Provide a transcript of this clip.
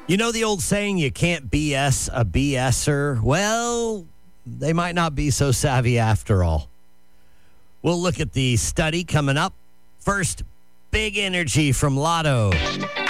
You know the old saying, you can't BS a BSer? Well, they might not be so savvy after all. We'll look at the study coming up. First, big energy from Lotto.